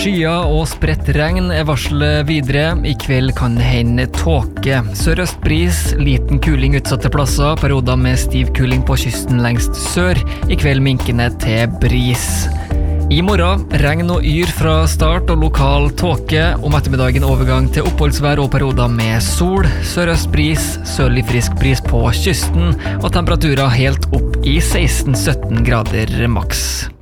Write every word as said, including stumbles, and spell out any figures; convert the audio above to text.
Skyer og spredt regn er varselet videre. I kveld kan det hende tåke. Sørøstbris, liten kuling utsatte plasser, perioder med stiv kuling på kysten lengst sør. I kveld minkende til bris. I morgen, regn og yr fra start og lokal tåke. Om ettermiddagen overgang til oppholdsvær og perioder med sol. Sørøstbris, sørlig frisk bris på kysten, og temperaturer helt opp i seksten til sytten grader maks.